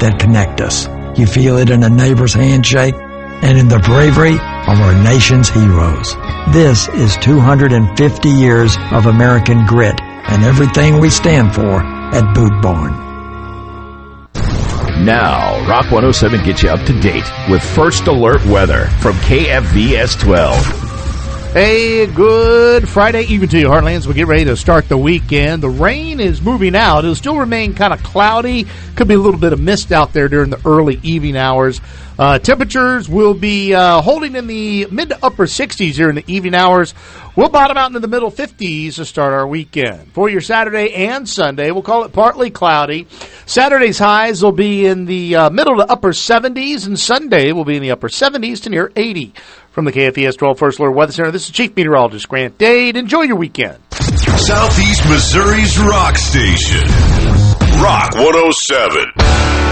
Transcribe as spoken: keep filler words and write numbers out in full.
that connect us. You feel it in a neighbor's handshake and in the bravery of our nation's heroes. This is two hundred fifty years of American grit and everything we stand for at Boot Barn. Now, Rock one oh seven gets you up to date with First Alert Weather from K F V S twelve. Hey, good Friday evening to you, Heartlands. We get ready to start the weekend. The rain is moving out. It'll still remain kind of cloudy. Could be a little bit of mist out there during the early evening hours. Uh, temperatures will be uh, holding in the mid to upper sixties here in the evening hours. We'll bottom out into the middle fifties to start our weekend. For your Saturday and Sunday, we'll call it partly cloudy. Saturday's highs will be in the uh, middle to upper seventies, and Sunday will be in the upper seventies to near eighty. From the K F V S twelve First Alert Weather Center, this is Chief Meteorologist Grant Dade. Enjoy your weekend. Southeast Missouri's rock station, Rock one oh seven.